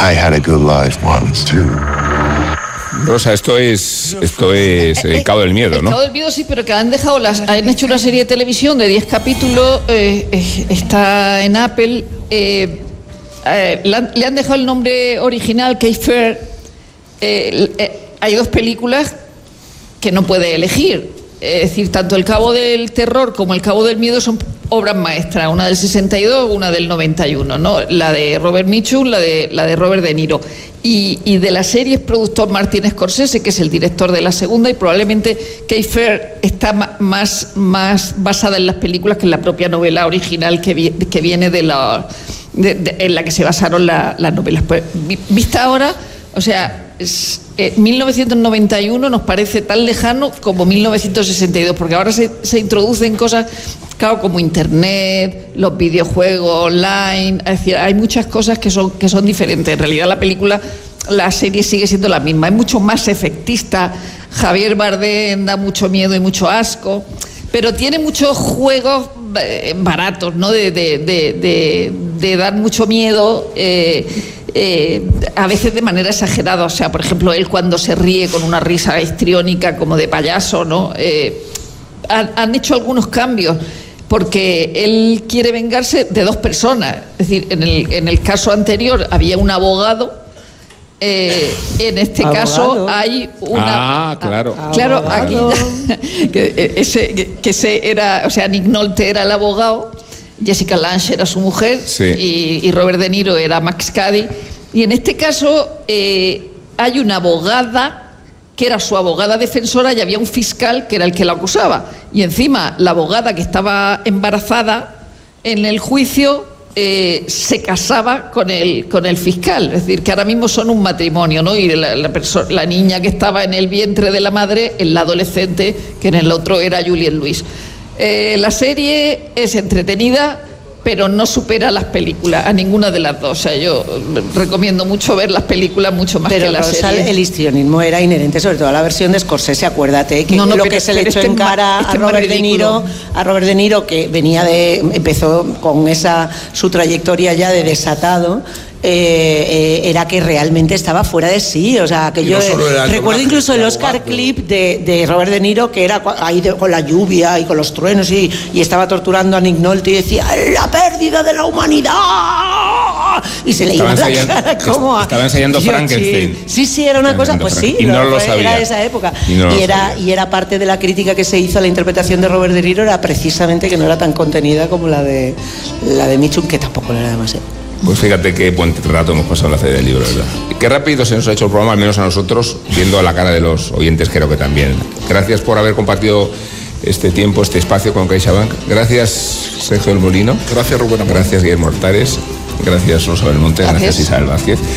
I had a good life once too. Rosa, esto es El Cabo del Miedo, ¿no? El Cabo del Miedo, sí, pero que han hecho una serie de televisión de 10 capítulos, está en Apple, le han dejado el nombre original, Kate Fair. Hay dos películas que no puede elegir, es decir, tanto El Cabo del Terror como El Cabo del Miedo son obras maestras, una del 62, una del 91, ¿no? La de Robert Mitchum, la de Robert De Niro. Y de la serie es productor Martin Scorsese, que es el director de la segunda, y probablemente Kate Fair está más basada en las películas que en la propia novela original que viene en la que se basaron las novelas. Pues, vista ahora, o sea, 1991 nos parece tan lejano como 1962, porque ahora se introducen cosas, claro, como internet, los videojuegos online, es decir, hay muchas cosas que son diferentes. En realidad la serie sigue siendo la misma, es mucho más efectista. Javier Bardem da mucho miedo y mucho asco, pero tiene muchos juegos baratos, ¿no? De dar mucho miedo, a veces de manera exagerada. O sea, por ejemplo, él cuando se ríe con una risa histriónica como de payaso, ¿no? Han hecho algunos cambios porque él quiere vengarse de dos personas. Es decir, en el caso anterior había un abogado. En este caso hay una... claro. Claro, aquí o sea, Nick Nolte era el abogado, Jessica Lange era su mujer, sí, y Robert De Niro era Max Cady. Y en este caso hay una abogada que era su abogada defensora y había un fiscal que era el que la acusaba. Y encima la abogada que estaba embarazada en el juicio se casaba con el fiscal. Es decir, que ahora mismo son un matrimonio, ¿no? Y la niña que estaba en el vientre de la madre es la adolescente, que en el otro era Juliette Lewis. La serie es entretenida, pero no supera las películas, a ninguna de las dos. O sea, yo recomiendo mucho ver las películas mucho más que las series. El histrionismo era inherente, sobre todo a la versión de Scorsese, acuérdate, que lo que se le echó en cara a Robert De Niro, que empezó con su trayectoria ya de desatado, era que realmente estaba fuera de sí. O sea, que yo recuerdo incluso el Oscar clip de Robert De Niro, que era ahí con la lluvia y con los truenos y estaba torturando a Nick Nolte y decía la pérdida de la humanidad, y se le iba la cara como estaba ensayando Frankenstein. Sí, era una cosa, pues sí, y no lo sabía. Era esa época y era parte de la crítica que se hizo a la interpretación de Robert De Niro, era precisamente que no era tan contenida como la de Mitchum, que tampoco lo era demasiado. Pues fíjate qué buen rato hemos pasado en la Feria del Libro, ¿verdad? Qué rápido se nos ha hecho el programa, al menos a nosotros, viendo a la cara de los oyentes, creo que también. Gracias por haber compartido este tiempo, este espacio con CaixaBank. Gracias, Sergio del Molino. Gracias, Rubén. Gracias, Guillermo Hortares. Gracias, Rosa Belmonte. Gracias, Isabel Vázquez.